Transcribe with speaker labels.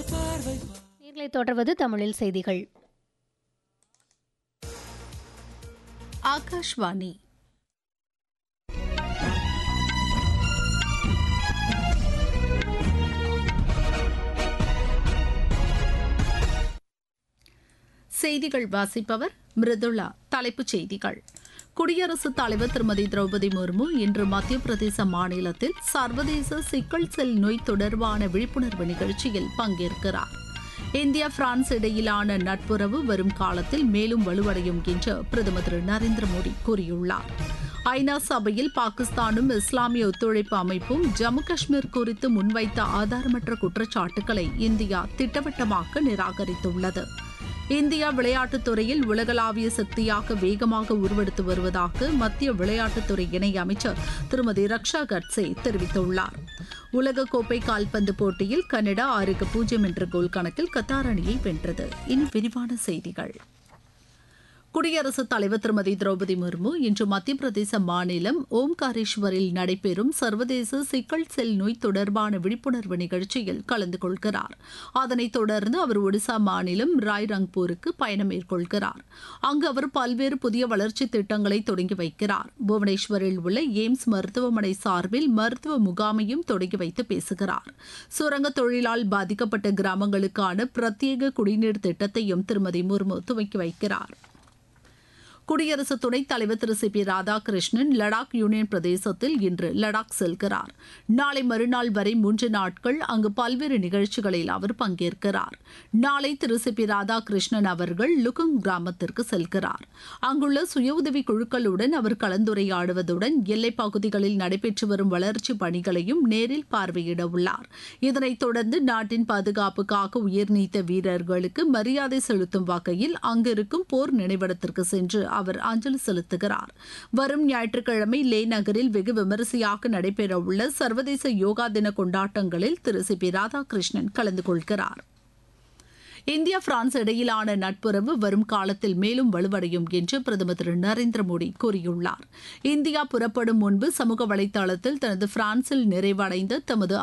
Speaker 1: நேர்களை தொடர்வது தமிழில் செய்திகள்.
Speaker 2: ஆகாஷ்வாணி. செய்திகள் வாசிப்பவர் மிருதுளா. தலைப்புச் செய்திகள். குடியரசுத் தலைவர் திருமதி திரௌபதி முர்மு இன்று மத்திய பிரதேச மாநிலத்தில் சர்வதேச சிக்கல் செல் நோய் தொடர்பான விழிப்புணர்வு நிகழ்ச்சியில் பங்கேற்கிறார். இந்தியா பிரான்ஸ் இடையிலான நட்புறவு வரும் காலத்தில் மேலும் வலுவடையும் என்று பிரதமர் திரு நரேந்திர மோடி கூறியுள்ளார். ஐநா சபையில் பாகிஸ்தானும் இஸ்லாமிய ஒத்துழைப்பு அமைப்பும் ஜம்மு காஷ்மீர் குறித்து முன்வைத்த ஆதாரமற்ற குற்றச்சாட்டுகளை இந்தியா திட்டவட்டமாக நிராகரித்துள்ளது. இந்தியா விளையாட்டுத் துறையில் உலகளாவிய சக்தியாக வேகமாக உருவெடுத்து வருவதாக மத்திய விளையாட்டுத்துறை இணையமைச்சர் திருமதி ரக்ஷா கட்சே தெரிவித்துள்ளார். உலகக்கோப்பை கால்பந்து போட்டியில் கனடா 6-0 என்ற கோல் கணக்கில் கத்தார் அணியை வென்றது. இனி விரிவான செய்திகள். குடியரசுத் தலைவர் திருமதி திரௌபதி முர்மு இன்று மத்திய பிரதேச மாநிலம் ஓம்காரேஸ்வரில் நடைபெறும் சர்வதேச சிக்கல் செல் நோய் தொடர்பான விழிப்புணர்வு நிகழ்ச்சியில் கலந்து கொள்கிறார். அதனைத் தொடர்ந்து அவர் ஒடிசா மாநிலம் ராய்ரங்பூருக்கு பயணம் மேற்கொள்கிறார். அங்கு அவர் பல்வேறு புதிய வளர்ச்சித் திட்டங்களை தொடங்கி வைக்கிறார். புவனேஸ்வரில் உள்ள எய்ம்ஸ் மருத்துவமனை சார்பில் மருத்துவ முகாமையும் தொடங்கி வைத்து பேசுகிறார். சுரங்க தொழிலால் பாதிக்கப்பட்ட கிராமங்களுக்கான பிரத்யேக குடிநீர் திட்டத்தையும் திருமதி முர்மு துவக்கி வைக்கிறார். குடியரசு துணைத் தலைவர் திரு C B Radhakrishnan Ladakh union பிரதேசத்தில் இன்று லடாக் செல்கிறார். நாளை மறுநாள் வரை 3 நாட்கள் அங்கு பல்வேறு நிகழ்ச்சிகளில் அவர் பங்கேற்கிறார். நாளை திரு சி பி ராதாகிருஷ்ணன் அவர்கள் லுகுங் கிராமத்திற்கு செல்கிறார். அங்குள்ள சுய உதவி குழுக்களுடன் அவர் கலந்துரையாடுவதுடன் எல்லைப் பகுதிகளில் நடைபெற்று வரும் வளர்ச்சிப் பணிகளையும் நேரில் பார்வையிட உள்ளார். இதனைத் தொடர்ந்து நாட்டின் பாதுகாப்புக்காக உயிர்நீத்த வீரர்களுக்கு மரியாதை செலுத்தும் வகையில் அங்கிருக்கும் போர் நினைவிடத்திற்கு சென்று அவர் அஞ்சலி செலுத்துகிறார். வரும் ஞாயிற்றுக்கிழமை லே நகரில் வெகு விமரிசையாக நடைபெறவுள்ள சர்வதேச யோகா தின கொண்டாட்டங்களில் திரு சி பி ராதாகிருஷ்ணன் கலந்து கொள்கிறார். இந்தியா பிரான்ஸ் இடையிலான நட்புறவு வரும் காலத்தில் மேலும் வலுவடையும் என்று பிரதமர் திரு நரேந்திர மோடி கூறியுள்ளார். இந்தியா புறப்படும் முன்பு சமூக வலைதளத்தில் தனது பிரான்சில் நிறைவடைந்த தமது